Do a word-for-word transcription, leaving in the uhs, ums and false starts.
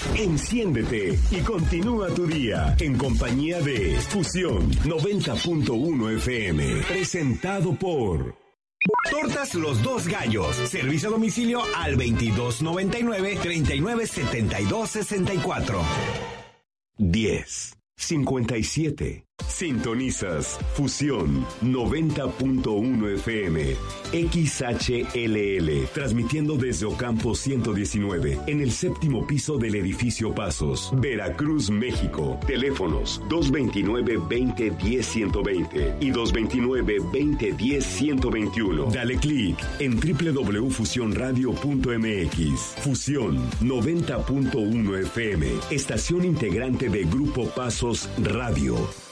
Enciéndete y continúa tu día en compañía de Fusión noventa punto uno F M. Presentado por Tortas Los Dos Gallos. Servicio a domicilio al veintidós noventa y nueve, treinta y nueve setenta y dos sesenta y cuatro. diez cincuenta y siete. Sintonizas Fusión noventa punto uno F M, X H L L, transmitiendo desde Ocampo ciento diecinueve, en el séptimo piso del edificio Pasos, Veracruz, México. Teléfonos dos veintinueve, veinte, diez, ciento veinte y dos veintinueve, veinte, diez, ciento veintiuno. Dale clic en doble u doble u doble u punto fusión radio punto m x. Fusión noventa punto uno F M, estación integrante de Grupo Pasos Radio.